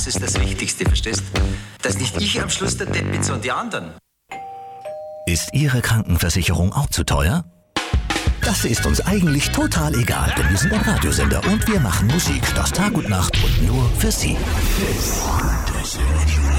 Das ist das Wichtigste, verstehst? Dass nicht ich am Schluss der Depp bin, sondern die anderen. Ist Ihre Krankenversicherung auch zu teuer? Das ist uns eigentlich total egal, denn wir sind ein Radiosender und wir machen Musik, das Tag und Nacht und nur für Sie.